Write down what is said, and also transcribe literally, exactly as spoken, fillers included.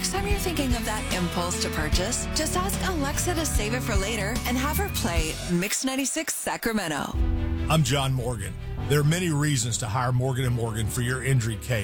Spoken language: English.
next time you're thinking of that impulse to purchase, just ask Alexa to save it for later and have her play Mix ninety-six Sacramento. I'm John Morgan. There are many reasons to hire Morgan and Morgan for your injury case.